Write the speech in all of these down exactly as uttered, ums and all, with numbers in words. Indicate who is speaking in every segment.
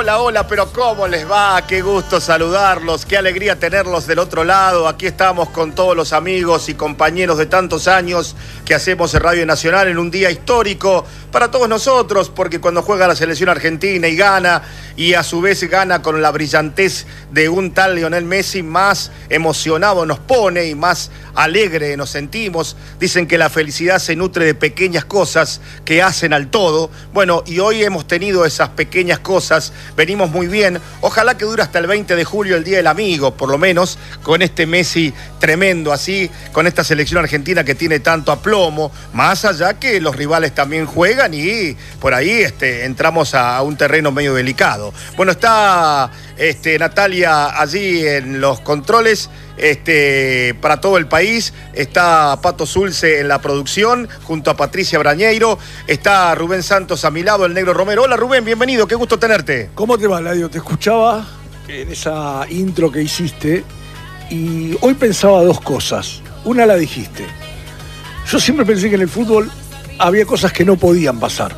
Speaker 1: Hola, hola, pero ¿cómo les va? Qué gusto saludarlos, qué alegría tenerlos del otro lado. Aquí estamos con todos los amigos y compañeros de tantos años que hacemos en Radio Nacional en un día histórico para todos nosotros, porque cuando juega la selección argentina y gana, y a su vez gana con la brillantez de un tal Lionel Messi, más emocionado nos pone y más alegre nos sentimos. Dicen que la felicidad se nutre de pequeñas cosas que hacen al todo. Bueno, y hoy hemos tenido esas pequeñas cosas, venimos muy bien. Ojalá que dure hasta el veinte de julio, el Día del Amigo, por lo menos, con este Messi tremendo así, con esta selección argentina que tiene tanto aplomo, más allá que los rivales también juegan y por ahí este, entramos a un terreno medio delicado. Bueno, está este, Natalia allí en los controles este, para todo el país, está Pato Zulce en la producción, junto a Patricia Brañeiro, está Rubén Santos a mi lado, el Negro Romero. Hola Rubén, bienvenido, qué gusto tenerte.
Speaker 2: ¿Cómo te va, Ladio? Te escuchaba en esa intro que hiciste y hoy pensaba dos cosas. Una la dijiste. Yo siempre pensé que en el fútbol había cosas que no podían pasar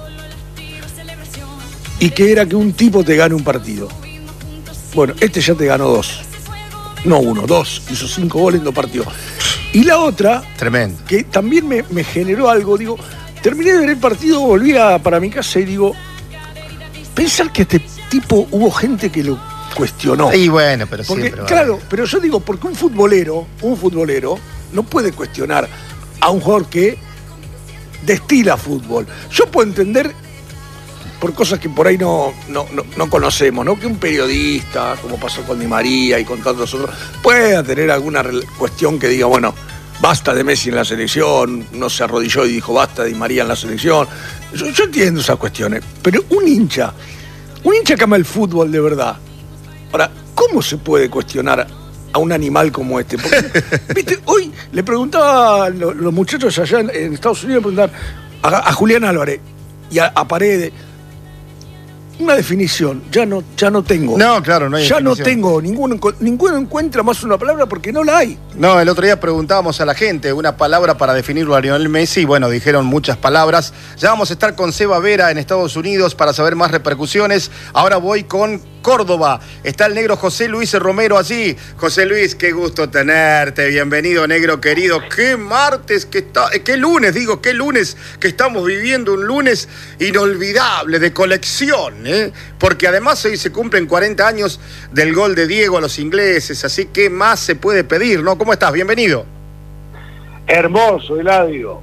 Speaker 2: y que era que un tipo te gane un partido. Bueno, este ya te ganó dos. No uno, dos. Hizo cinco goles en dos partidos. Y la otra,
Speaker 1: tremendo,
Speaker 2: que también me, me generó algo, digo, terminé de ver el partido, volví a, para mi casa y digo, pensar que este tipo hubo gente que lo cuestionó.
Speaker 1: Y bueno, pero
Speaker 2: porque,
Speaker 1: siempre va.
Speaker 2: Claro, pero yo digo, porque un futbolero, un futbolero no puede cuestionar a un jugador que destila fútbol. Yo puedo entender, por cosas que por ahí no, no, no, no conocemos, ¿no? Que un periodista, como pasó con Di María y con tantos otros, pueda tener alguna cuestión que diga, bueno, basta de Messi en la selección, no se arrodilló y dijo basta de Di María en la selección. Yo, yo entiendo esas cuestiones, pero un hincha, un hincha que ama el fútbol de verdad. Ahora, ¿cómo se puede cuestionar a un animal como este? Porque, viste, hoy le preguntaba a los, los muchachos allá en, en Estados Unidos, le preguntaban a, a Julián Álvarez y a, a Paredes. Una definición, ya no, ya no tengo.
Speaker 1: No, claro, no hay
Speaker 2: Ya
Speaker 1: definición.
Speaker 2: no tengo, ninguno, ninguno encuentra más una palabra porque no la hay.
Speaker 1: No, el otro día preguntábamos a la gente una palabra para definirlo a Lionel Messi y bueno, dijeron muchas palabras. Ya vamos a estar con Seba Vera en Estados Unidos para saber más repercusiones. Ahora voy con Córdoba. Está el negro José Luis Romero allí. José Luis, qué gusto tenerte. Bienvenido, negro querido. Qué martes que está, qué lunes, digo, qué lunes que estamos viviendo, un lunes inolvidable de colección, ¿eh? Porque además hoy se cumplen cuarenta años del gol de Diego a los ingleses, así que más se puede pedir, ¿no? ¿Cómo estás? Bienvenido.
Speaker 3: Hermoso, Eladio.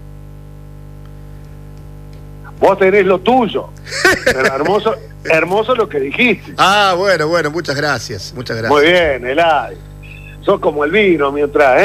Speaker 3: Vos tenés lo tuyo. Pero hermoso, hermoso lo que dijiste.
Speaker 1: Ah, bueno, bueno, muchas gracias, muchas gracias.
Speaker 3: Muy bien, Eladio. Sos como el vino mientras, ¿eh?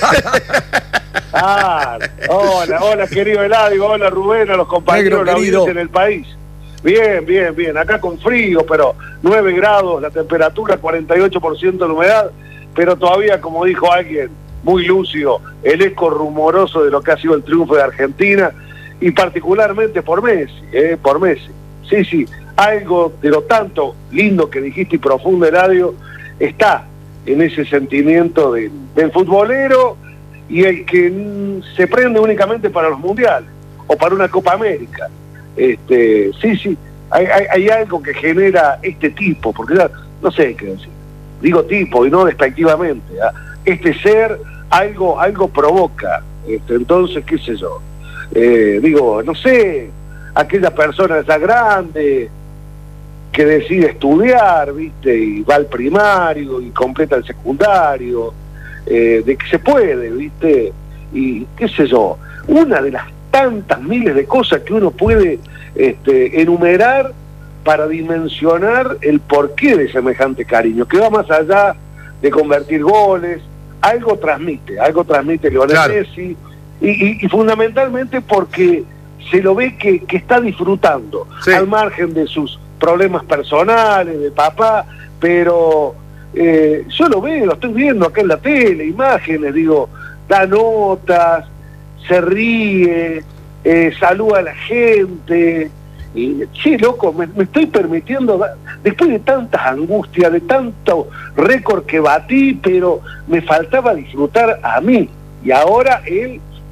Speaker 3: Ah, hola, hola, querido Eladio. Hola, Rubén, a los compañeros de la audiencia en el país. Bien, bien, bien. Acá con frío, pero nueve grados la temperatura, cuarenta y ocho por ciento la humedad, pero todavía, como dijo alguien muy lúcido, el eco rumoroso de lo que ha sido el triunfo de Argentina, y particularmente por Messi, ¿eh? Por Messi. Sí, sí, algo de lo tanto lindo que dijiste y profundo, Eladio, está en ese sentimiento de, del futbolero y el que mm, se prende únicamente para los mundiales o para una Copa América. Este, sí, sí, hay, hay, hay algo que genera este tipo, porque ya no sé qué decir, digo tipo y no despectivamente, ¿eh? Este ser algo, algo provoca, este, entonces qué sé yo, eh, digo, no sé, aquella persona ya grande que decide estudiar, viste, y va al primario y completa el secundario, eh, de que se puede, viste, y qué sé yo, una de las tantas miles de cosas que uno puede este, enumerar para dimensionar el porqué de semejante cariño, que va más allá de convertir goles, algo transmite, algo transmite Lionel
Speaker 1: Claro.
Speaker 3: Messi, y, y, y fundamentalmente porque se lo ve que, que está disfrutando,
Speaker 1: Sí.
Speaker 3: al margen de sus problemas personales, de papá, pero eh, yo lo veo, lo estoy viendo acá en la tele, imágenes, digo, da notas, se ríe, eh, saluda a la gente, y che, loco, me, me estoy permitiendo, da, después de tantas angustias, de tanto récord que batí, pero me faltaba disfrutar a mí, y ahora él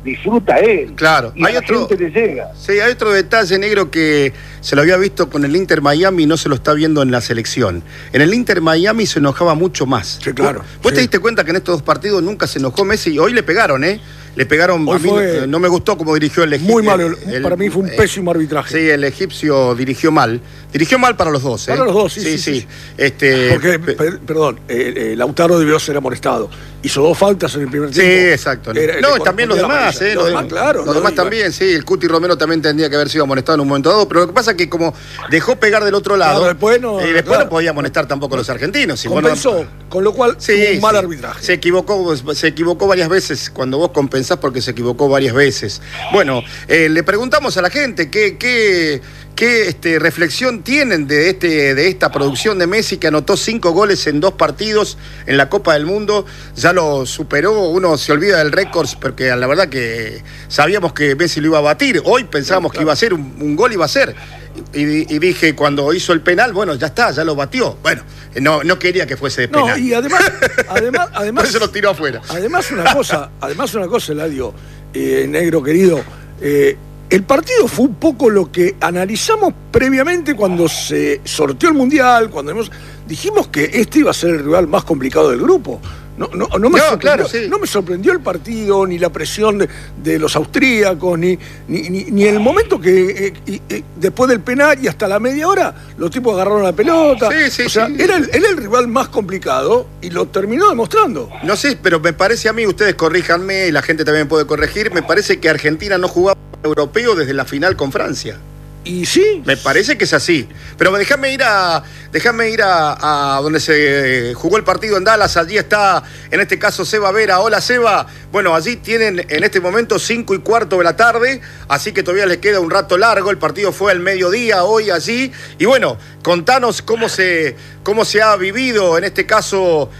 Speaker 3: disfruta él.
Speaker 1: Claro,
Speaker 3: y
Speaker 1: hay
Speaker 3: a
Speaker 1: otro,
Speaker 3: la gente le llega.
Speaker 1: Sí, hay otro detalle, negro, que se lo había visto con el Inter Miami y no se lo está viendo en la selección. En el Inter Miami se enojaba mucho más.
Speaker 2: Sí, claro.
Speaker 1: ¿Vos, vos
Speaker 2: sí.
Speaker 1: te diste cuenta que en estos dos partidos nunca se enojó Messi y hoy le pegaron, ¿eh? Le pegaron,
Speaker 2: Hoy
Speaker 1: a mí
Speaker 2: fue
Speaker 1: no me gustó cómo dirigió el egipcio.
Speaker 2: Muy malo, para mí fue un pésimo arbitraje.
Speaker 1: Sí, el egipcio dirigió mal. Dirigió mal para los dos, ¿eh?
Speaker 2: Para los dos, sí,
Speaker 1: sí.
Speaker 2: sí,
Speaker 1: sí.
Speaker 2: sí.
Speaker 1: Este,
Speaker 2: Porque, per, perdón, eh, eh, Lautaro debió ser amonestado. Hizo dos faltas en el primer tiempo.
Speaker 1: Sí, exacto.
Speaker 2: Era,
Speaker 1: no, también los demás, ¿eh?
Speaker 2: Los demás, claro.
Speaker 1: Los demás también, sí. El Cuti Romero también tendría que haber sido amonestado en un momento dado, pero lo que pasa es que como dejó pegar del otro lado,
Speaker 2: claro, después no,
Speaker 1: y después
Speaker 2: claro.
Speaker 1: no podía amonestar tampoco a los argentinos.
Speaker 2: Compensó,
Speaker 1: bueno,
Speaker 2: con lo cual
Speaker 1: sí,
Speaker 2: tuvo un mal
Speaker 1: sí.
Speaker 2: arbitraje.
Speaker 1: Se equivocó, se equivocó varias veces cuando vos compensás porque se equivocó varias veces. Bueno, eh, le preguntamos a la gente qué, qué, qué este, reflexión tienen de, este, de esta producción de Messi, que anotó cinco goles en dos partidos en la Copa del Mundo. Ya lo superó, uno se olvida del récord, porque la verdad que sabíamos que Messi lo iba a batir. Hoy pensábamos sí, claro. que iba a ser, un, un gol iba a ser. Y, y dije, cuando hizo el penal, bueno, ya está, ya lo batió. Bueno, no, no quería que fuese de penal.
Speaker 2: No, y además, además, además.
Speaker 1: Por eso lo tiró afuera.
Speaker 2: Además, una cosa, además una cosa, Eladio, eh, negro querido, eh, el partido fue un poco lo que analizamos previamente cuando se sorteó el Mundial, cuando hemos, dijimos que este iba a ser el rival más complicado del grupo. No, no, no, me, no, sorprendió, claro, sí. no me sorprendió el partido, ni la presión de, de los austríacos, ni, ni, ni, ni el momento que eh, eh, después del penal y hasta la media hora, los tipos agarraron la pelota.
Speaker 1: Sí, sí,
Speaker 2: o sea,
Speaker 1: sí.
Speaker 2: Era, el, era el rival más complicado y lo terminó demostrando.
Speaker 1: No sé, pero me parece a mí, ustedes corríjanme y la gente también puede corregir, me parece que Argentina no jugaba europeo desde la final con Francia.
Speaker 2: Y sí.
Speaker 1: Me parece que es así. Pero déjame ir a déjame ir a, a donde se jugó el partido en Dallas. Allí está, en este caso, Seba Vera. Hola, Seba. Bueno, allí tienen en este momento cinco y cuarto de la tarde, así que todavía les queda un rato largo. El partido fue al mediodía hoy allí. Y bueno, contanos cómo se, cómo se ha vivido en este caso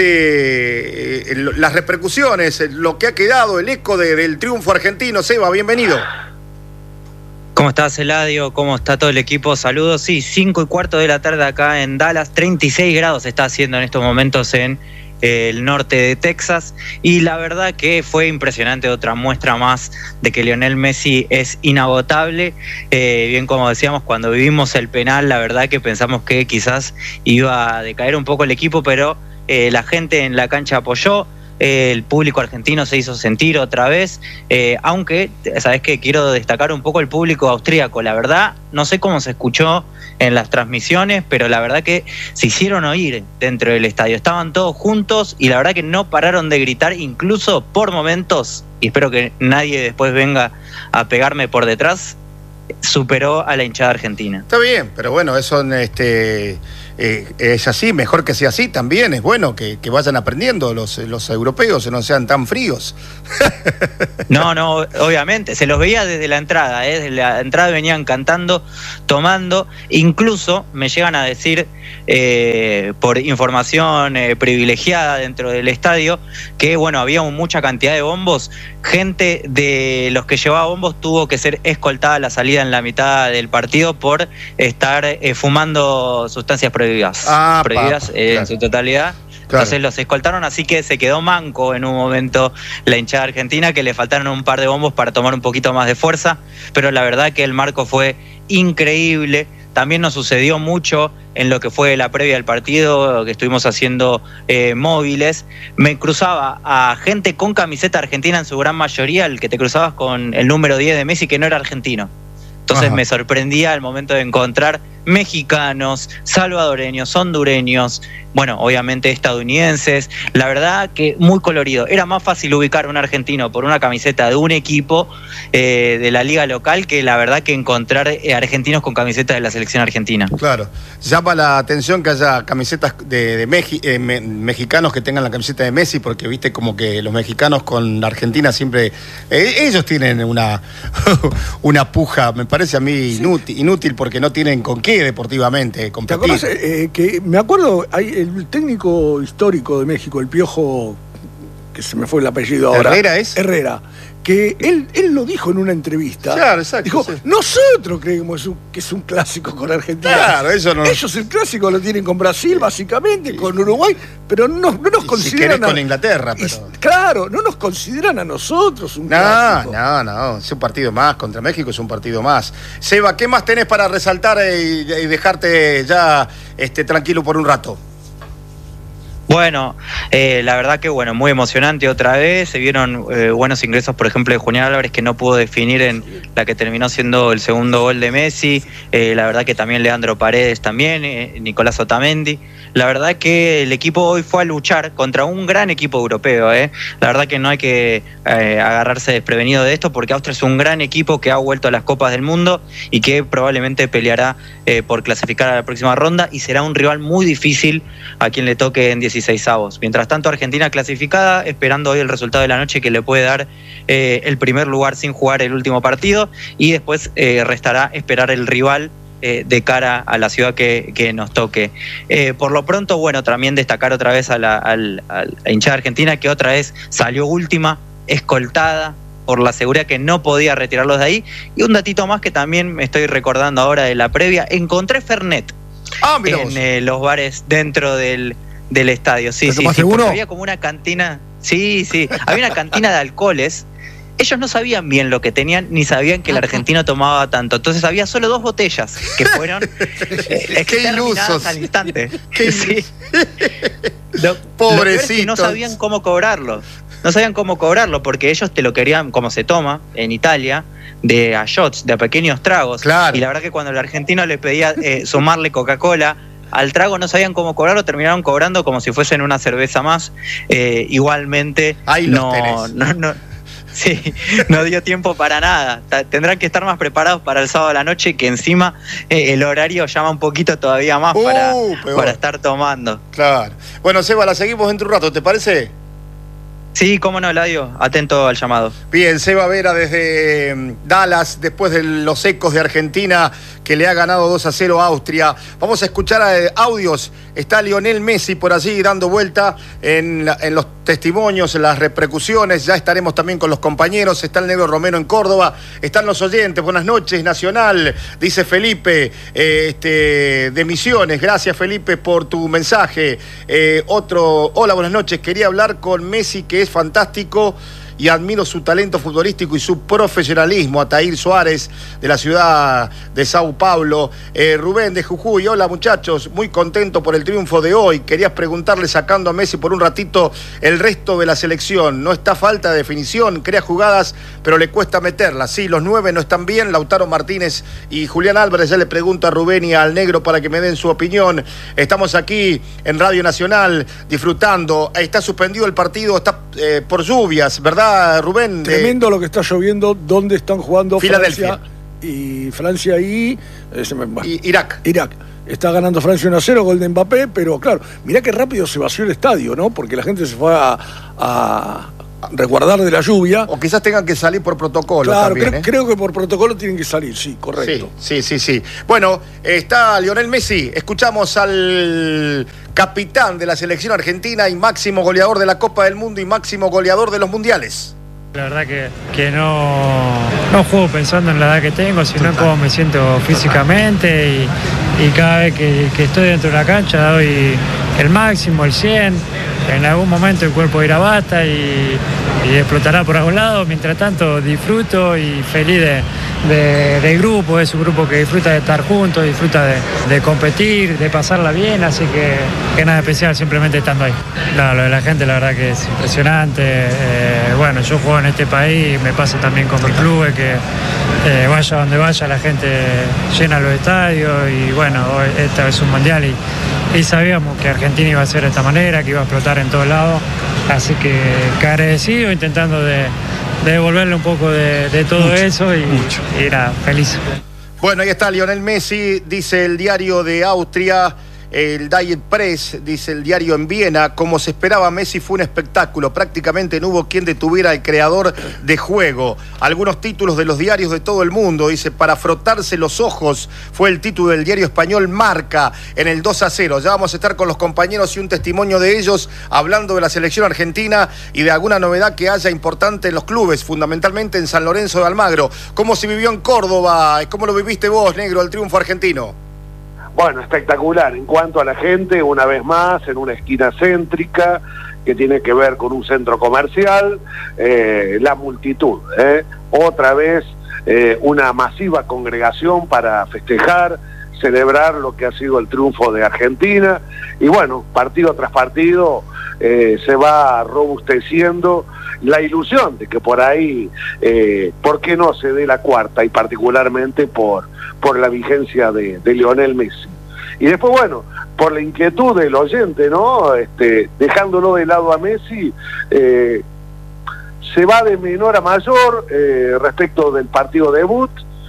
Speaker 1: este eh, las repercusiones, lo que ha quedado, el eco de, del triunfo argentino. Seba, bienvenido.
Speaker 4: ¿Cómo estás, Eladio? ¿Cómo está todo el equipo? Saludos. Sí, cinco y cuarto de la tarde acá en Dallas, treinta y seis grados está haciendo en estos momentos en eh, el norte de Texas, y la verdad que fue impresionante, otra muestra más de que Lionel Messi es inagotable. Eh, bien, como decíamos, cuando vivimos el penal, la verdad que pensamos que quizás iba a decaer un poco el equipo, pero eh, la gente en la cancha apoyó. El público argentino se hizo sentir otra vez, eh, aunque, ¿sabes qué? Quiero destacar un poco el público austríaco. La verdad, no sé cómo se escuchó en las transmisiones, pero la verdad que se hicieron oír dentro del estadio. Estaban todos juntos y la verdad que no pararon de gritar, incluso por momentos, y espero que nadie después venga a pegarme por detrás, superó a la hinchada argentina.
Speaker 1: Está bien, pero bueno, eso este, eh, es así, mejor que sea así también, es bueno que, que vayan aprendiendo los, los europeos, no sean tan fríos.
Speaker 4: No, no, obviamente, se los veía desde la entrada, ¿eh? Desde la entrada venían cantando, tomando, incluso me llegan a decir, eh, por información eh, privilegiada dentro del estadio, que bueno, había mucha cantidad de bombos, gente de los que llevaba bombos tuvo que ser escoltada a la salida en la mitad del partido por estar eh, fumando sustancias prohibidas,
Speaker 1: ah,
Speaker 4: prohibidas
Speaker 1: pa,
Speaker 4: eh,
Speaker 1: claro.
Speaker 4: en su totalidad. Claro. Entonces los escoltaron, así que se quedó manco en un momento la hinchada argentina, que le faltaron un par de bombos para tomar un poquito más de fuerza, pero la verdad que el marco fue increíble. También nos sucedió mucho en lo que fue la previa del partido, que estuvimos haciendo eh, móviles. Me cruzaba a gente con camiseta argentina en su gran mayoría, el que te cruzabas con el número diez de Messi, que no era argentino. Entonces Ajá. me sorprendía al momento de encontrar mexicanos, salvadoreños, hondureños, bueno, obviamente estadounidenses. La verdad que muy colorido. Era más fácil ubicar a un argentino por una camiseta de un equipo eh, de la liga local que la verdad que encontrar eh, argentinos con camisetas de la selección argentina.
Speaker 1: Claro. Llama la atención que haya camisetas de, de Meji, eh, me, mexicanos que tengan la camiseta de Messi, porque viste como que los mexicanos con la Argentina siempre... Eh, ellos tienen una, una puja, me parece a mí sí. inútil, inútil porque no tienen con qué deportivamente competir.
Speaker 2: ¿Te acuerdas, eh, que me acuerdo, hay el técnico histórico de México, el Piojo que se me fue el apellido ahora.
Speaker 1: ¿Herrera es?
Speaker 2: Herrera. Que él, él lo dijo en una entrevista.
Speaker 1: Claro, exacto.
Speaker 2: Dijo,
Speaker 1: sí.
Speaker 2: nosotros creemos que es un clásico con Argentina.
Speaker 1: Claro, eso no.
Speaker 2: Ellos el clásico lo tienen con Brasil, básicamente, sí. con Uruguay, pero no, no nos
Speaker 1: y
Speaker 2: consideran.
Speaker 1: Si a, con Inglaterra, pero.
Speaker 2: Y, claro, no nos consideran a nosotros un
Speaker 1: no,
Speaker 2: clásico.
Speaker 1: No, no, no. Es un partido más. Contra México es un partido más. Seba, ¿qué más tenés para resaltar y, y dejarte ya este, tranquilo por un rato?
Speaker 4: Bueno, eh, la verdad que bueno, muy emocionante otra vez. Se vieron eh, buenos ingresos, por ejemplo, de Julián Álvarez, que no pudo definir en la que terminó siendo el segundo gol de Messi. Eh, la verdad que también Leandro Paredes también, eh, Nicolás Otamendi. La verdad que el equipo hoy fue a luchar contra un gran equipo europeo. Eh. La verdad que no hay que eh, agarrarse desprevenido de esto, porque Austria es un gran equipo que ha vuelto a las Copas del Mundo y que probablemente peleará eh, por clasificar a la próxima ronda, y será un rival muy difícil a quien le toque en dieciseisavos. Mientras tanto, Argentina clasificada, esperando hoy el resultado de la noche que le puede dar eh, el primer lugar sin jugar el último partido, y después eh, restará esperar el rival eh, de cara a la ciudad que, que nos toque. Eh, por lo pronto, bueno, también destacar otra vez a la, a la, a la hinchada argentina, que otra vez salió última, escoltada por la seguridad, que no podía retirarlos de ahí. Y un datito más que también me estoy recordando ahora de la previa: encontré Fernet
Speaker 1: ah,
Speaker 4: en eh, los bares dentro del, del estadio. Sí, sí, sí, porque había como una cantina. Sí, sí, había una cantina de alcoholes. Ellos no sabían bien lo que tenían, ni sabían que el argentino tomaba tanto. Entonces había solo dos botellas que fueron eh,
Speaker 1: qué ilusos
Speaker 4: al instante.
Speaker 1: Qué
Speaker 4: sí. Lo,
Speaker 1: Pobrecitos.
Speaker 4: Lo es que no sabían cómo cobrarlo. No sabían cómo cobrarlo, porque ellos te lo querían, como se toma en Italia, de a shots, de a pequeños tragos.
Speaker 1: Claro.
Speaker 4: Y la verdad que cuando el argentino le pedía eh, sumarle Coca-Cola al trago, no sabían cómo cobrarlo, terminaron cobrando como si fuesen una cerveza más. Eh, igualmente,
Speaker 1: Ahí los
Speaker 4: no,
Speaker 1: tenés.
Speaker 4: no, no, sí, no dio tiempo para nada. Tendrán que estar más preparados para el sábado a la noche, que encima eh, el horario llama un poquito todavía más
Speaker 1: uh,
Speaker 4: para, para estar tomando.
Speaker 1: Claro. Bueno, Seba, la seguimos dentro de un rato, ¿te parece?
Speaker 4: Sí, cómo no, Eladio, atento al llamado.
Speaker 1: Bien, Seba Vera desde Dallas, después de los ecos de Argentina, que le ha ganado dos a cero a Austria. Vamos a escuchar eh, audios. Está Lionel Messi por allí dando vuelta en, la, en los testimonios, en las repercusiones. Ya estaremos también con los compañeros. Está el Negro Romero en Córdoba. Están los oyentes. Buenas noches, Nacional, dice Felipe, eh, este, de Misiones. Gracias, Felipe, por tu mensaje. Eh, otro, hola, buenas noches. Quería hablar con Messi, que es fantástico, y admiro su talento futbolístico y su profesionalismo. Ataír Suárez, de la ciudad de Sao Paulo. eh, Rubén de Jujuy, hola muchachos, muy contento por el triunfo de hoy. Querías preguntarle, sacando a Messi por un ratito, el resto de la selección. No está falta de definición, crea jugadas, pero le cuesta meterlas. Sí, los nueve no están bien, Lautaro Martínez y Julián Álvarez. Ya le pregunto a Rubén y al Negro para que me den su opinión. Estamos aquí en Radio Nacional disfrutando. Está suspendido el partido, está eh, por lluvias, ¿verdad, Rubén?
Speaker 2: Tremendo lo que está lloviendo. ¿Dónde están jugando
Speaker 1: Filadelfia
Speaker 2: Francia y Francia y, eh, se me, bueno,
Speaker 1: y Irak?
Speaker 2: Irak. Está ganando Francia uno a cero, gol de Mbappé, pero claro, mirá qué rápido se vació el estadio, ¿no? Porque la gente se fue a, a resguardar de la lluvia.
Speaker 1: O quizás tengan que salir por protocolo.
Speaker 2: Claro,
Speaker 1: también,
Speaker 2: creo,
Speaker 1: ¿eh?
Speaker 2: creo que por protocolo tienen que salir, sí, correcto.
Speaker 1: Sí, sí, sí, sí. Bueno, está Lionel Messi. Escuchamos al capitán de la selección argentina y máximo goleador de la Copa del Mundo y máximo goleador de los mundiales.
Speaker 5: La verdad que, que no, no juego pensando en la edad que tengo, sino en cómo me siento físicamente, y, y cada vez que, que estoy dentro de la cancha doy el máximo, el cien. En algún momento el cuerpo irá basta y, y explotará por algún lado. Mientras tanto disfruto y feliz de, de, del grupo. Es un grupo que disfruta de estar juntos, disfruta de, de competir, de pasarla bien, así que, que nada especial, simplemente estando ahí. No, lo de la gente la verdad que es impresionante. Eh, bueno, yo juego en este país, me pasa también con mi club, que eh, vaya donde vaya la gente llena los estadios, y bueno, esta es un mundial y Y sabíamos que Argentina iba a ser de esta manera, que iba a explotar en todos lados. Así que, que agradecido, intentando de, de devolverle un poco de, de todo mucho, eso y, mucho. y nada, feliz.
Speaker 1: Bueno, ahí está Lionel Messi, dice el diario de Austria. el Diet Press, dice el diario en Viena, como se esperaba Messi fue un espectáculo, prácticamente no hubo quien detuviera al creador de juego. Algunos títulos de los diarios de todo el mundo, dice, para frotarse los ojos, fue el título del diario español Marca en el dos a cero. Ya vamos a estar con los compañeros y un testimonio de ellos hablando de la selección argentina y de alguna novedad que haya importante en los clubes, fundamentalmente en San Lorenzo de Almagro. ¿Cómo se vivió en Córdoba? ¿Cómo lo viviste vos, negro, el triunfo argentino?
Speaker 3: Bueno, espectacular. En cuanto a la gente, una vez más, en una esquina céntrica que tiene que ver con un centro comercial, eh, la multitud, ¿eh? Otra vez eh, una masiva congregación para festejar, celebrar lo que ha sido el triunfo de Argentina, y bueno, partido tras partido eh, se va robusteciendo la ilusión de que por ahí, eh, ¿por qué no se dé la cuarta? Y particularmente por, por la vigencia de, de Lionel Messi. Y después, bueno, por la inquietud del oyente, ¿no? Este, dejándolo de lado a Messi, eh, se va de menor a mayor eh, respecto del partido debut,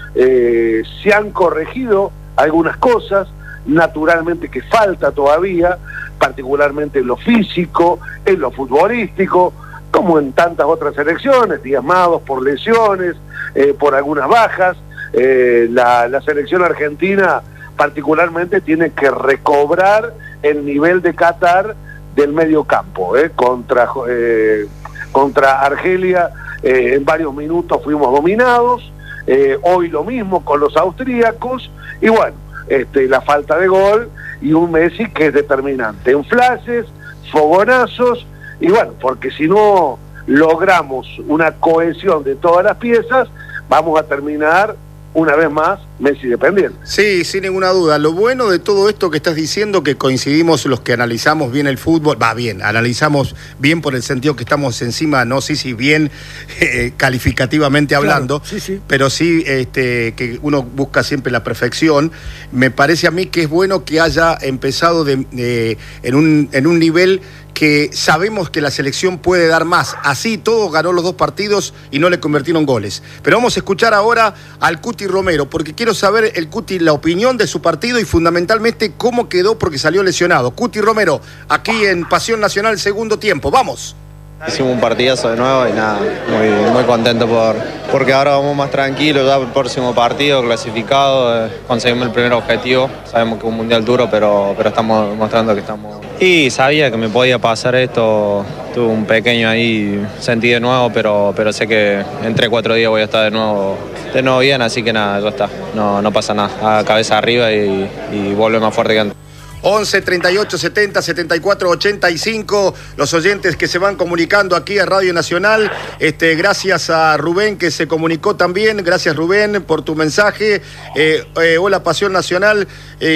Speaker 3: eh, se han corregido algunas cosas, naturalmente que falta todavía, particularmente en lo físico, en lo futbolístico, como en tantas otras selecciones, diezmados por lesiones, eh, por algunas bajas. Eh, la, la selección argentina particularmente tiene que recobrar el nivel de Qatar del medio campo, eh, contra, eh, contra Argelia eh, en varios minutos fuimos dominados, eh, hoy lo mismo con los austríacos, y bueno, este, la falta de gol y un Messi que es determinante en flashes, fogonazos, y bueno, porque si no logramos una cohesión de todas las piezas, vamos a terminar una vez más Messi dependiente.
Speaker 1: Sí, sin ninguna duda. Lo bueno de todo esto que estás diciendo, que coincidimos los que analizamos bien el fútbol, va bien, analizamos bien por el sentido que estamos encima, no sé si bien eh, calificativamente hablando,
Speaker 2: claro, sí, sí.
Speaker 1: pero sí este, que uno busca siempre la perfección. Me parece a mí que es bueno que haya empezado de, de, en, un, en un nivel que sabemos que la selección puede dar más. Así todo ganó los dos partidos y no le convirtieron goles. Pero vamos a escuchar ahora al Cuti Romero, porque quiero saber, el Cuti, la opinión de su partido y fundamentalmente cómo quedó porque salió lesionado. Cuti Romero, aquí en Pasión Nacional, segundo tiempo. ¡Vamos!
Speaker 6: Hicimos un partidazo de nuevo y nada, muy, muy contento por, porque ahora vamos más tranquilos, ya por el próximo partido clasificado, eh, conseguimos el primer objetivo, sabemos que es un mundial duro, pero, pero estamos mostrando que estamos... Y sabía que me podía pasar esto, tuve un pequeño ahí, sentí de nuevo, pero, pero sé que en tres, cuatro días voy a estar de nuevo, de nuevo bien, así que nada, ya está, no, no pasa nada, a cabeza arriba y, y vuelve más fuerte que antes.
Speaker 1: once, treinta y ocho, setenta, setenta y cuatro, ochenta y cinco, los oyentes que se van comunicando aquí a Radio Nacional, este, gracias a Rubén que se comunicó también, gracias Rubén por tu mensaje, eh, eh, hola Pasión Nacional,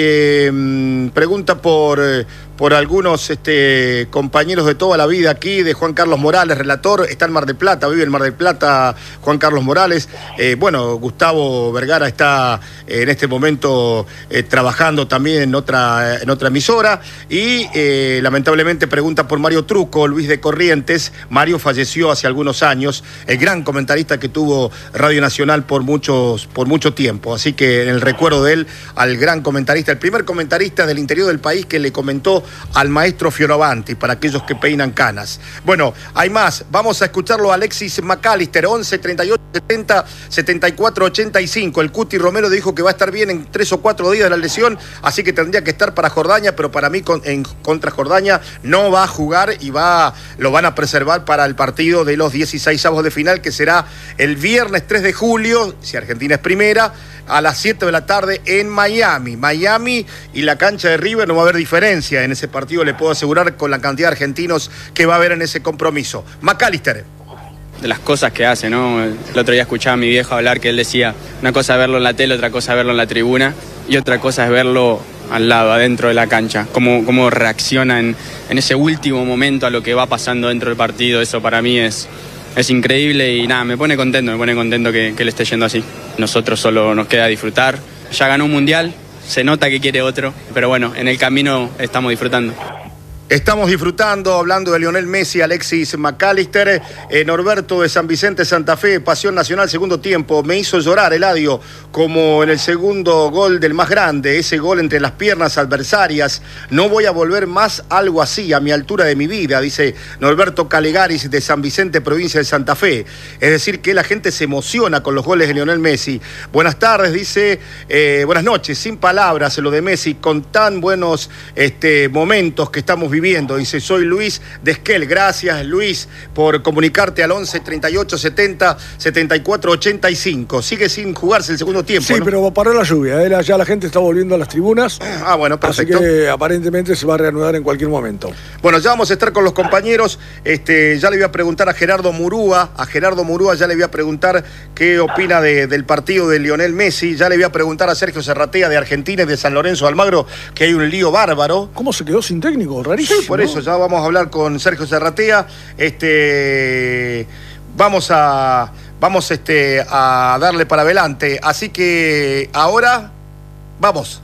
Speaker 1: eh, pregunta por... Eh, por algunos este, compañeros de toda la vida aquí, de Juan Carlos Morales, relator, está en Mar del Plata, vive en Mar del Plata Juan Carlos Morales. Eh, bueno, Gustavo Vergara está eh, en este momento eh, trabajando también en otra, en otra emisora y eh, lamentablemente pregunta por Mario Truco, Luis de Corrientes. Mario falleció hace algunos años, el gran comentarista que tuvo Radio Nacional por, muchos, por mucho tiempo, así que en el recuerdo de él, al gran comentarista, el primer comentarista del interior del país que le comentó al maestro Fioravanti, para aquellos que peinan canas. Bueno, hay más, vamos a escucharlo a Alexis McAllister, once, treinta y ocho, setenta, setenta y cuatro, ochenta y cinco. El Cuti Romero dijo que va a estar bien en tres o cuatro días de la lesión, así que tendría que estar para Jordania, pero para mí con, en, contra Jordania no va a jugar y va, lo van a preservar para el partido de los dieciseisavos de final, que será el viernes tres de julio, si Argentina es primera, a las siete de la tarde en Miami. Miami y la cancha de River, no va a haber diferencia en ese partido, le puedo asegurar, con la cantidad de argentinos que va a haber en ese compromiso. McAllister.
Speaker 7: De las cosas que hace, ¿no? El otro día escuchaba a mi viejo hablar que él decía, una cosa es verlo en la tele, otra cosa es verlo en la tribuna y otra cosa es verlo al lado, adentro de la cancha, cómo, cómo reacciona en, en ese último momento a lo que va pasando dentro del partido. Eso para mí es, es increíble y nada, me pone contento, me pone contento que, que le esté yendo así. Nosotros solo nos queda disfrutar, ya ganó un mundial, se nota que quiere otro, pero bueno, en el camino estamos disfrutando.
Speaker 1: Estamos disfrutando, hablando de Lionel Messi, Alexis McAllister, eh, Norberto de San Vicente, Santa Fe, Pasión Nacional, segundo tiempo. Me hizo llorar, Eladio, como en el segundo gol del más grande, ese gol entre las piernas adversarias. No voy a volver más algo así a mi altura de mi vida, dice Norberto Calegaris de San Vicente, provincia de Santa Fe. Es decir, que la gente se emociona con los goles de Lionel Messi. Buenas tardes, dice, eh, buenas noches, sin palabras lo de Messi, con tan buenos este, momentos que estamos viviendo. Viviendo, dice, soy Luis de Esquel. Gracias, Luis, por comunicarte al once, treinta y ocho, setenta, setenta y cuatro, ochenta y cinco. Sigue sin jugarse el segundo tiempo,
Speaker 2: Sí,
Speaker 1: ¿no?
Speaker 2: pero paró la lluvia, ¿eh? Ya la gente está volviendo a las tribunas.
Speaker 1: Ah, bueno, perfecto.
Speaker 2: Así que aparentemente se va a reanudar en cualquier momento.
Speaker 1: Bueno, ya vamos a estar con los compañeros. Este, ya le voy a preguntar a Gerardo Murúa. A Gerardo Murúa ya le voy a preguntar qué opina de, del partido de Lionel Messi. Ya le voy a preguntar a Sergio Serratea de Argentina y de San Lorenzo de Almagro, que hay un lío bárbaro.
Speaker 2: ¿Cómo se quedó sin técnico? Rarísimo.
Speaker 1: Sí, por eso ya vamos a hablar con Sergio Serratea. Este, vamos a, vamos este, a darle para adelante. Así que ahora, vamos.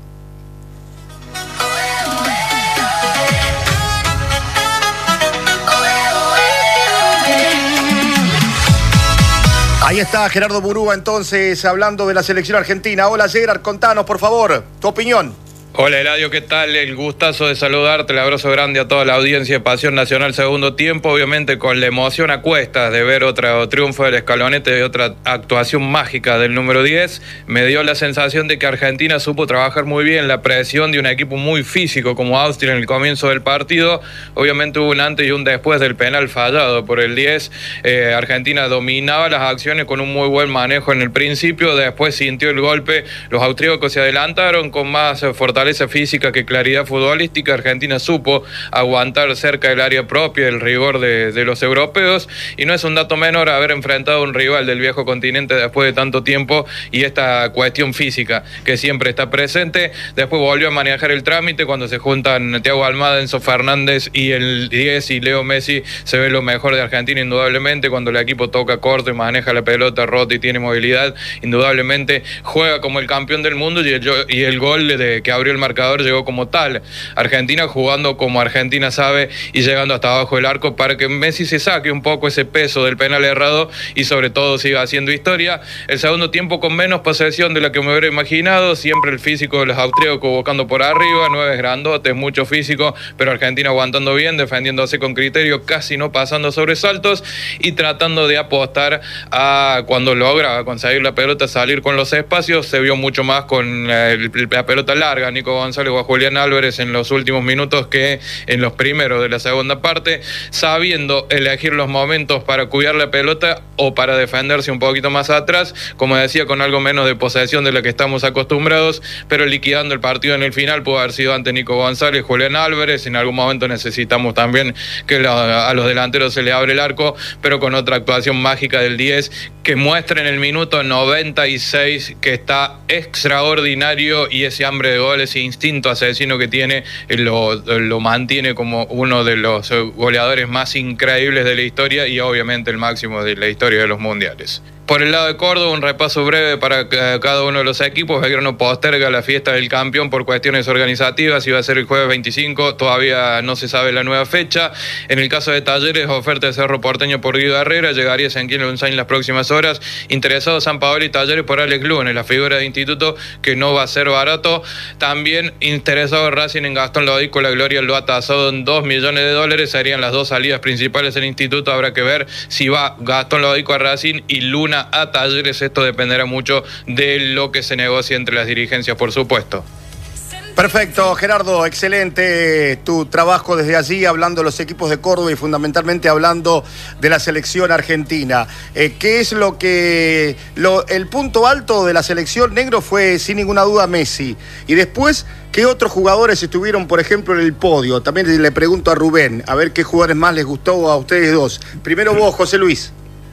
Speaker 1: Ahí está Gerardo Murúa entonces hablando de la selección argentina. Hola Gerard, contanos por favor tu opinión.
Speaker 8: Hola Eladio, ¿qué tal? El gustazo de saludarte, el abrazo grande a toda la audiencia de Pasión Nacional segundo tiempo, obviamente con la emoción a cuestas de ver otro triunfo del Escalonete, de otra actuación mágica del número diez. Me dio la sensación de que Argentina supo trabajar muy bien la presión de un equipo muy físico como Austria en el comienzo del partido. Obviamente hubo un antes y un después del penal fallado por el diez. Eh, Argentina dominaba las acciones con un muy buen manejo en el principio, después sintió el golpe, los austríacos se adelantaron con más fortaleza física que claridad futbolística. Argentina supo aguantar cerca del área propia el rigor de, de los europeos, y no es un dato menor haber enfrentado a un rival del viejo continente después de tanto tiempo y esta cuestión física que siempre está presente. Después volvió a manejar el trámite cuando se juntan Thiago Almada, Enzo Fernández y el diez y Leo Messi. Se ve lo mejor de Argentina indudablemente cuando el equipo toca corto y maneja la pelota rota y tiene movilidad. Indudablemente juega como el campeón del mundo, y el, y el gol de, que abrió el marcador llegó como tal. Argentina jugando como Argentina sabe y llegando hasta abajo del arco para que Messi se saque un poco ese peso del penal errado y sobre todo siga haciendo historia. El segundo tiempo con menos posesión de la que me hubiera imaginado, siempre el físico de los austríacos buscando por arriba, nueve grandotes, mucho físico, pero Argentina aguantando bien, defendiéndose con criterio, casi no pasando sobresaltos y tratando de apostar a cuando logra conseguir la pelota, salir con los espacios. Se vio mucho más con la, la pelota larga, Nico González o a Julián Álvarez en los últimos minutos que en los primeros de la segunda parte, sabiendo elegir los momentos para cuidar la pelota o para defenderse un poquito más atrás, como decía, con algo menos de posesión de la que estamos acostumbrados, pero liquidando el partido en el final. Pudo haber sido ante Nico González, Julián Álvarez. En algún momento necesitamos también que la, a los delanteros se le abre el arco, pero con otra actuación mágica del diez que muestra en el minuto noventa y seis que está extraordinario, y ese hambre de goles, ese instinto asesino que tiene, lo, lo mantiene como uno de los goleadores más increíbles de la historia y obviamente el máximo de la historia de los mundiales. Por el lado de Córdoba, un repaso breve para cada uno de los equipos. Belgrano posterga la fiesta del campeón por cuestiones organizativas. Iba a ser el jueves veinticinco, todavía no se sabe la nueva fecha. En el caso de Talleres, oferta de Cerro Porteño por Guido Herrera, llegaría Ezequiel Unzain en las próximas horas. Interesado San Paolo y Talleres por Alex Lunes, la figura de instituto que no va a ser barato. También interesado Racing en Gastón Lodico, la Gloria lo ha tasado en dos millones de dólares. Serían las dos salidas principales del instituto. Habrá que ver si va Gastón Lodico a Racing y Luna a Talleres. Esto dependerá mucho de lo que se negocie entre las dirigencias, por supuesto.
Speaker 1: Perfecto, Gerardo, excelente tu trabajo desde allí, hablando de los equipos de Córdoba y fundamentalmente hablando de la selección argentina. Eh, ¿Qué es lo que... Lo, el punto alto de la selección negro fue sin ninguna duda Messi. Y después, ¿qué otros jugadores estuvieron, por ejemplo, en el podio? También le pregunto a Rubén, a ver qué jugadores más les gustó a ustedes dos. Primero vos, José Luis.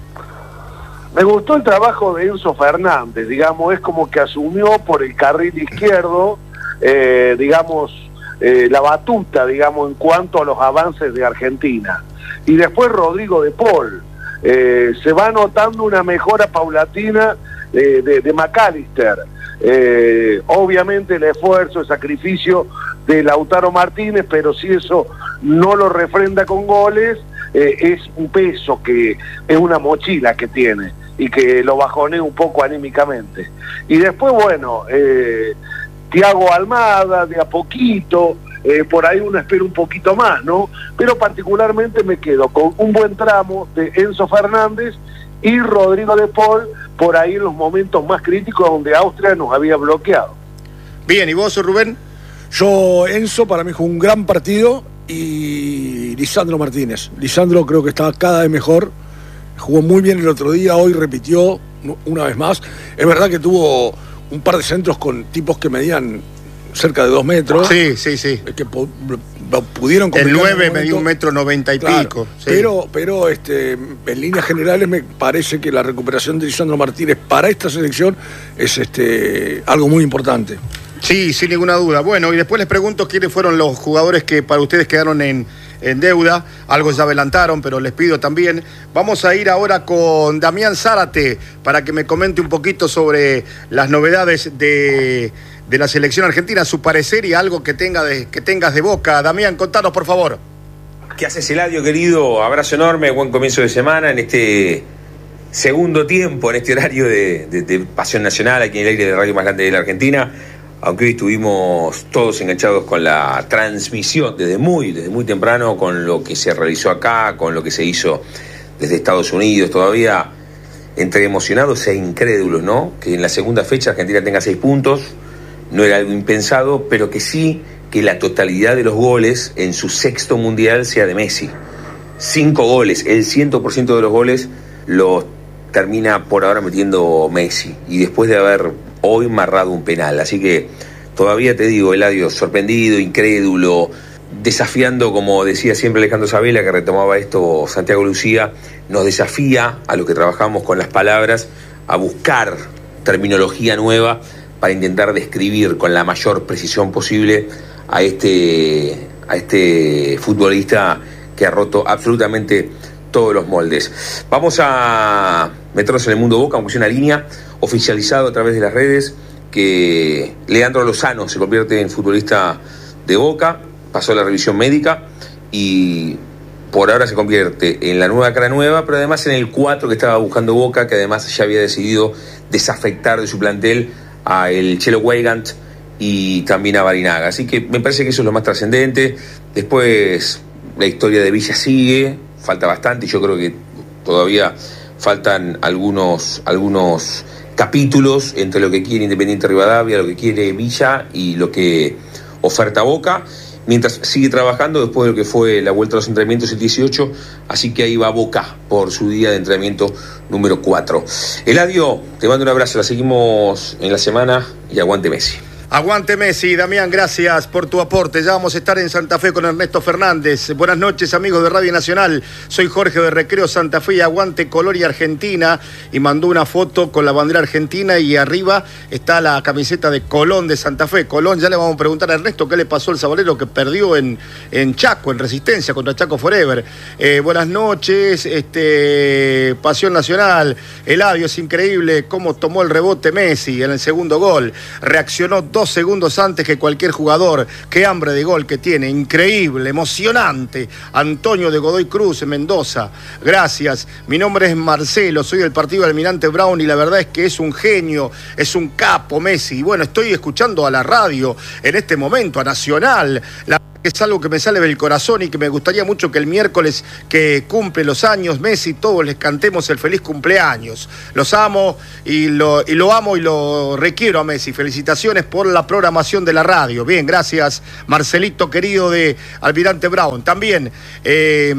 Speaker 3: Me gustó el trabajo de Enzo Fernández, digamos, es como que asumió por el carril izquierdo, eh, digamos, eh, la batuta, digamos, en cuanto a los avances de Argentina. Y después Rodrigo de Paul, eh, se va notando una mejora paulatina eh, de, de McAllister. Eh, obviamente el esfuerzo, el sacrificio de Lautaro Martínez, pero si eso no lo refrenda con goles, eh, es un peso, que es una mochila que tiene y que lo bajonea un poco anímicamente. Y después, bueno, eh, Thiago Almada, de a poquito, eh, por ahí uno espera un poquito más, ¿no? Pero particularmente me quedo con un buen tramo de Enzo Fernández y Rodrigo de Paul, por ahí en los momentos más críticos donde Austria nos había bloqueado.
Speaker 1: Bien, ¿y vos, Rubén?
Speaker 2: Yo, Enzo, para mí jugó un gran partido, y Lisandro Martínez. Lisandro creo que está cada vez mejor, jugó muy bien el otro día, hoy repitió una vez más. Es verdad que tuvo un par de centros con tipos que medían cerca de dos metros.
Speaker 1: Sí, sí, sí.
Speaker 2: Que pu pudieron
Speaker 1: el nueve medía un metro noventa y claro, pico. Sí.
Speaker 2: Pero, pero este, en líneas generales me parece que la recuperación de Lisandro Martínez para esta selección es este, algo muy importante.
Speaker 1: Sí, sin ninguna duda. Bueno, y después les pregunto quiénes fueron los jugadores que para ustedes quedaron en, en deuda. Algo ya adelantaron, pero les pido también. Vamos a ir ahora con Damián Zárate para que me comente un poquito sobre las novedades de, de la selección argentina, su parecer y algo que, tenga de, que tengas de boca. Damián, contanos, por favor.
Speaker 9: ¿Qué haces, Eladio, querido? Abrazo enorme, buen comienzo de semana en este segundo tiempo, en este horario de, de, de Pasión Nacional, aquí en el aire de Radio Más Grande de la Argentina. Aunque hoy estuvimos todos enganchados con la transmisión desde muy, desde muy temprano, con lo que se realizó acá, con lo que se hizo desde Estados Unidos, todavía entre emocionados e incrédulos, ¿no? Que en la segunda fecha Argentina tenga seis puntos, no era algo impensado, pero que sí que la totalidad de los goles en su sexto mundial sea de Messi. Cinco goles, el cien por ciento de los goles los termina por ahora metiendo Messi, y después de haber hoy marrado un penal, así que todavía te digo, Eladio, sorprendido, incrédulo, desafiando, como decía siempre Alejandro Sabela, que retomaba esto Santiago Lucía, nos desafía a los que trabajamos con las palabras a buscar terminología nueva para intentar describir con la mayor precisión posible a este, a este futbolista que ha roto absolutamente todos los moldes. Vamos a meternos en el mundo Boca, aunque sea una línea oficializado a través de las redes que Leandro Lozano se convierte en futbolista de Boca, pasó la revisión médica y por ahora se convierte en la nueva cara nueva, pero además en el cuatro que estaba buscando Boca, que además ya había decidido desafectar de su plantel a el Chelo Weigand y también a Barinaga. Así que me parece que eso es lo más trascendente. Después la historia de Villa sigue, falta bastante, y yo creo que todavía faltan algunos, algunos capítulos entre lo que quiere Independiente Rivadavia, lo que quiere Villa y lo que oferta Boca, mientras sigue trabajando después de lo que fue la vuelta a los entrenamientos el dieciocho, así que ahí va Boca por su día de entrenamiento número cuatro. Eladio, te mando un abrazo, la seguimos en la semana y aguante Messi.
Speaker 1: Aguante Messi. Damián, gracias por tu aporte. Ya vamos a estar en Santa Fe con Ernesto Fernández. Buenas noches, amigos de Radio Nacional. Soy Jorge de Recreo Santa Fe y aguante Color y Argentina. Y mandó una foto con la bandera argentina y arriba está la camiseta de Colón de Santa Fe. Colón, ya le vamos a preguntar a Ernesto qué le pasó al sabalero que perdió en, en Chaco, en Resistencia, contra Chaco Forever. Eh, buenas noches, este, Pasión Nacional. Eladio, es increíble cómo tomó el rebote Messi en el segundo gol. Reaccionó dos segundos antes que cualquier jugador. Qué hambre de gol que tiene, increíble, emocionante. Antonio de Godoy Cruz, en Mendoza. Gracias. Mi nombre es Marcelo, soy del partido Almirante Brown y la verdad es que es un genio, es un capo Messi. Y bueno, estoy escuchando a la radio en este momento, a Nacional. La es algo que me sale del corazón y que me gustaría mucho que el miércoles que cumple los años Messi todos les cantemos el feliz cumpleaños. Los amo y lo, y lo amo y lo requiero a Messi. Felicitaciones por la programación de la radio. Bien, gracias Marcelito querido de Almirante Brown. También eh,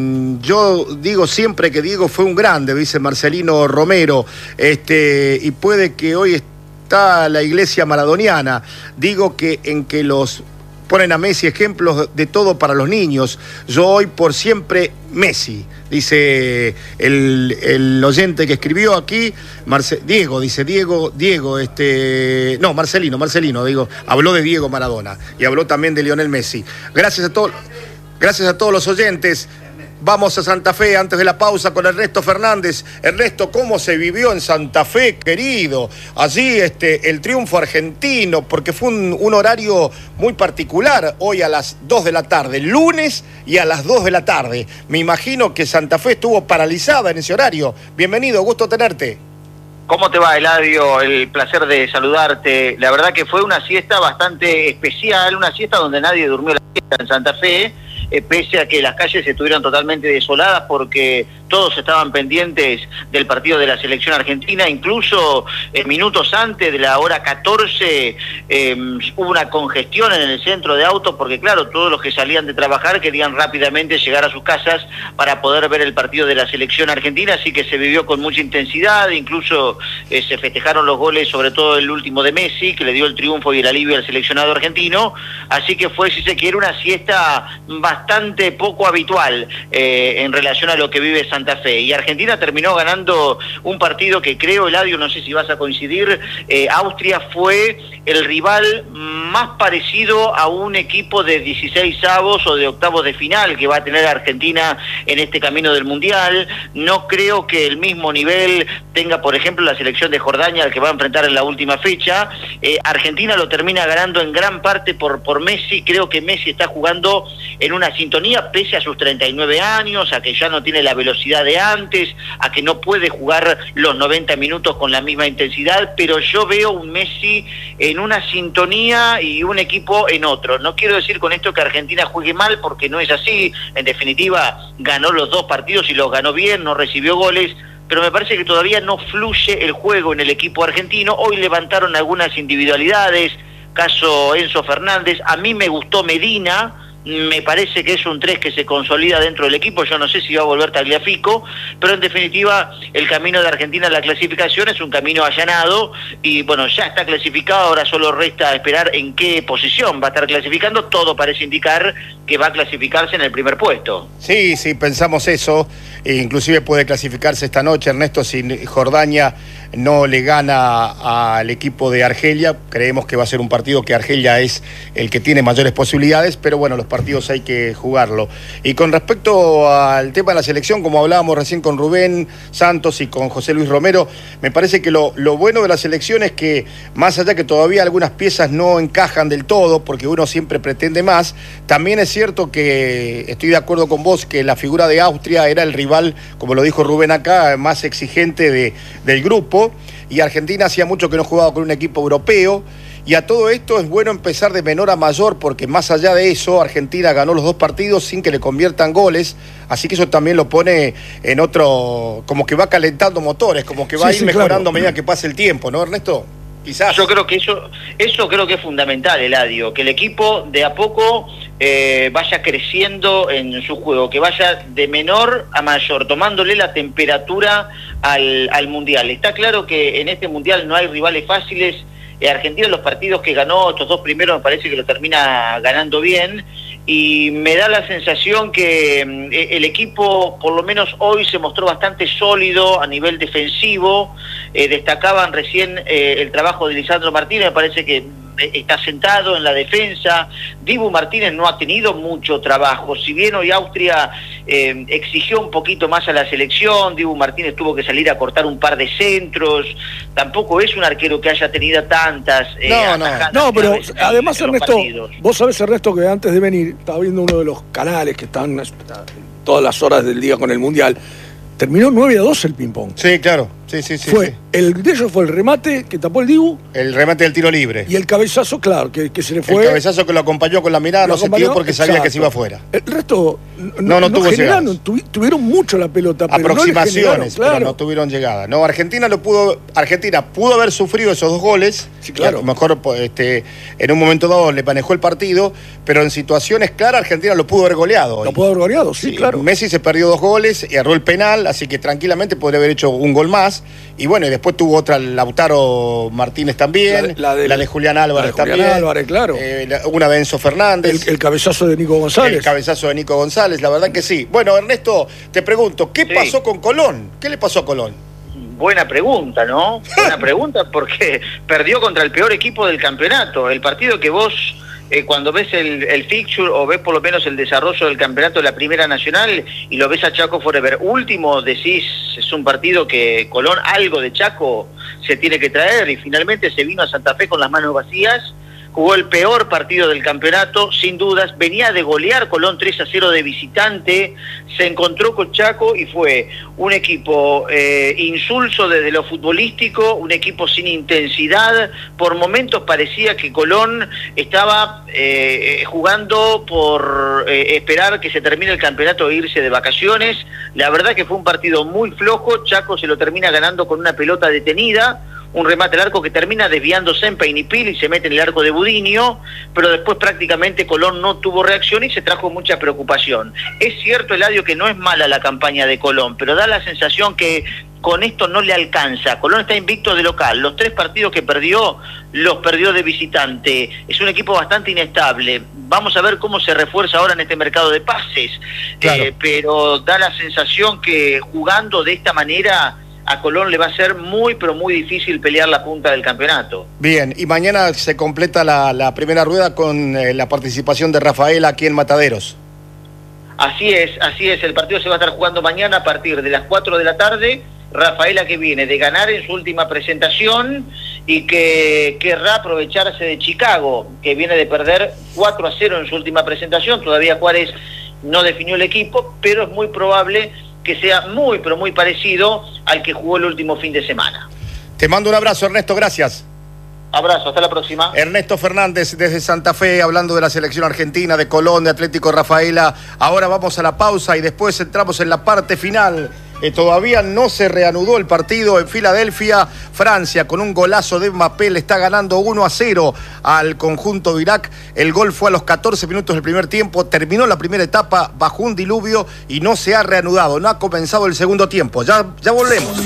Speaker 1: yo digo siempre que Diego fue un grande, dice Marcelino Romero, este, y puede que hoy está la iglesia maradoniana. Digo que en que los ponen a Messi ejemplos de todo para los niños. Yo hoy por siempre Messi, dice el, el oyente que escribió aquí, Marce, Diego, dice Diego, Diego, este, no, Marcelino, Marcelino, digo, habló de Diego Maradona y habló también de Lionel Messi. Gracias a todos, gracias a todos los oyentes. Vamos a Santa Fe antes de la pausa con Ernesto Fernández. Ernesto, ¿cómo se vivió en Santa Fe, querido? Allí este, el triunfo argentino, porque fue un, un horario muy particular, hoy a las dos de la tarde, lunes y a las dos de la tarde. Me imagino que Santa Fe estuvo paralizada en ese horario. Bienvenido, gusto tenerte.
Speaker 10: ¿Cómo te va, Eladio? El placer de saludarte. La verdad que fue una siesta bastante especial, una siesta donde nadie durmió la siesta en Santa Fe, eh, pese a que las calles estuvieron totalmente desoladas porque todos estaban pendientes del partido de la selección argentina. Incluso eh, minutos antes de la hora catorce eh, hubo una congestión en el centro de autos porque, claro, todos los que salían de trabajar querían rápidamente llegar a sus casas para poder ver el partido de la selección argentina, así que se vivió con mucha intensidad. Incluso eh, se festejaron los goles, sobre todo el último de Messi, que le dio el triunfo y el alivio al seleccionado argentino, así que fue, si se quiere, una siesta bastante poco habitual eh, en relación a lo que vive Santa Fe. Y Argentina terminó ganando un partido que creo, Eladio, no sé si vas a coincidir, eh, Austria fue el rival más parecido a un equipo de dieciséis avos o de octavos de final que va a tener Argentina en este camino del Mundial. No creo que el mismo nivel tenga, por ejemplo, la selección de Jordania, al que va a enfrentar en la última fecha. Eh, Argentina lo termina ganando en gran parte por, por Messi. Creo que Messi está jugando en una sintonía, pese a sus treinta y nueve años, a que ya no tiene la velocidad de antes, a que no puede jugar los noventa minutos con la misma intensidad, pero yo veo un Messi en una sintonía y un equipo en otro. No quiero decir con esto que Argentina juegue mal, porque no es así. En definitiva, ganó los dos partidos y los ganó bien, no recibió goles, pero me parece que todavía no fluye el juego en el equipo argentino. Hoy levantaron algunas individualidades, caso Enzo Fernández. A mí me gustó Medina, me parece que es un tres que se consolida dentro del equipo. Yo no sé si va a volver Tagliafico, pero en definitiva el camino de Argentina a la clasificación es un camino allanado y bueno, ya está clasificado, ahora solo resta esperar en qué posición va a estar clasificando. Todo parece indicar que va a clasificarse en el primer puesto.
Speaker 1: Sí, sí, pensamos eso, e inclusive puede clasificarse esta noche, Ernesto, si Jordania no le gana al equipo de Argelia. Creemos que va a ser un partido que Argelia es el que tiene mayores posibilidades, pero bueno, los partidos hay que jugarlo. Y con respecto al tema de la selección, como hablábamos recién con Rubén Santos y con José Luis Romero, me parece que lo, lo bueno de la selección es que, más allá que todavía algunas piezas no encajan del todo, porque uno siempre pretende más, también es cierto que estoy de acuerdo con vos que la figura de Austria era el rival, como lo dijo Rubén acá, más exigente de, del grupo, y Argentina hacía mucho que no jugaba con un equipo europeo. Y a todo esto es bueno empezar de menor a mayor, porque más allá de eso, Argentina ganó los dos partidos sin que le conviertan goles, así que eso también lo pone en otro, como que va calentando motores, como que va sí, a ir sí, mejorando claro. a medida que pase el tiempo, ¿no, Ernesto? Quizás.
Speaker 10: Yo creo que eso, eso creo que es fundamental, Eladio, que el equipo de a poco eh, vaya creciendo en su juego, que vaya de menor a mayor, tomándole la temperatura al, al Mundial. Está claro que en este Mundial no hay rivales fáciles. Eh, Argentina, los partidos que ganó, estos dos primeros, me parece que lo termina ganando bien, y me da la sensación que eh, el equipo, por lo menos hoy, se mostró bastante sólido a nivel defensivo. Eh, destacaban recién eh, el trabajo de Lisandro Martínez, me parece que está sentado en la defensa. Dibu Martínez no ha tenido mucho trabajo, si bien hoy Austria eh, exigió un poquito más a la selección. Dibu Martínez tuvo que salir a cortar un par de centros, tampoco es un arquero que haya tenido tantas eh,
Speaker 2: no, no, no, pero además, Ernesto, vos sabés, Ernesto, que antes de venir estaba viendo uno de los canales que están todas las horas del día con el Mundial. Terminó nueve a dos el ping-pong.
Speaker 1: Sí, claro. Sí, sí, sí.
Speaker 2: Fue,
Speaker 1: sí.
Speaker 2: El de ellos fue el remate que tapó el Dibu.
Speaker 1: El remate del tiro libre.
Speaker 2: Y el cabezazo, claro, que, que se le fue.
Speaker 1: El cabezazo que lo acompañó con la mirada, no se tiró porque exacto. sabía que se iba afuera.
Speaker 2: El resto
Speaker 1: no, no, no, no tuvo
Speaker 2: generaron, tu, tuvieron mucho la pelota, pero
Speaker 1: aproximaciones,
Speaker 2: no claro.
Speaker 1: pero no tuvieron llegada. No, Argentina lo pudo, Argentina pudo haber sufrido esos dos goles.
Speaker 2: Sí, claro.
Speaker 1: A lo mejor este, en un momento dado le manejó el partido, pero en situaciones claras Argentina lo pudo haber goleado.
Speaker 2: Lo pudo haber goleado, sí, sí, claro.
Speaker 1: Messi se perdió dos goles y erró el penal, así que tranquilamente podría haber hecho un gol más. Y bueno, y después tuvo otra Lautaro Martínez también, la de, la de, la de Julián Álvarez
Speaker 2: la de Julián
Speaker 1: también.
Speaker 2: Álvarez, claro.
Speaker 1: Eh, la, una de Enzo Fernández.
Speaker 2: El, el cabezazo de Nico González.
Speaker 1: El cabezazo de Nico González, la verdad que sí. Bueno, Ernesto, te pregunto, ¿qué sí. pasó con Colón? ¿Qué le pasó a Colón?
Speaker 10: Buena pregunta, ¿no? Buena pregunta, porque perdió contra el peor equipo del campeonato. El partido que vos eh, cuando ves el, el fixture o ves por lo menos el desarrollo del campeonato de la Primera Nacional y lo ves a Chaco Forever último, decís, es un partido que Colón algo de Chaco se tiene que traer, y finalmente se vino a Santa Fe con las manos vacías. Jugó el peor partido del campeonato, sin dudas, venía de golear Colón tres a cero de visitante, se encontró con Chaco y fue un equipo eh, insulso desde lo futbolístico, un equipo sin intensidad, por momentos parecía que Colón estaba eh, jugando por eh, esperar que se termine el campeonato e irse de vacaciones. La verdad que fue un partido muy flojo, Chaco se lo termina ganando con una pelota detenida, un remate al arco que termina desviándose en Peinipil y se mete en el arco de Budinio, pero después prácticamente Colón no tuvo reacción y se trajo mucha preocupación. Es cierto, Eladio, que no es mala la campaña de Colón, pero da la sensación que con esto no le alcanza. Colón está invicto de local, los tres partidos que perdió, los perdió de visitante. Es un equipo bastante inestable. Vamos a ver cómo se refuerza ahora en este mercado de pases, claro. eh, pero da la sensación que jugando de esta manera a Colón le va a ser muy, pero muy difícil pelear la punta del campeonato.
Speaker 1: Bien, y mañana se completa la, la primera rueda con eh, la participación de Rafael aquí en Mataderos.
Speaker 10: Así es, así es. El partido se va a estar jugando mañana a partir de las cuatro de la tarde. Rafaela, que viene de ganar en su última presentación y que querrá aprovecharse de Chicago, que viene de perder cuatro a cero en su última presentación. Todavía Juárez no definió el equipo, pero es muy probable que sea muy, pero muy parecido al que jugó el último fin de semana.
Speaker 1: Te mando un abrazo, Ernesto, gracias.
Speaker 10: Abrazo, hasta la próxima.
Speaker 1: Ernesto Fernández desde Santa Fe, hablando de la selección argentina, de Colón, de Atlético Rafaela. Ahora vamos a la pausa y después entramos en la parte final. Eh, todavía no se reanudó el partido en Filadelfia. Francia, con un golazo de Mbappé, le está ganando uno a cero al conjunto de Irak. El gol fue a los catorce minutos del primer tiempo. Terminó la primera etapa bajo un diluvio y no se ha reanudado. No ha comenzado el segundo tiempo. Ya, ya volvemos.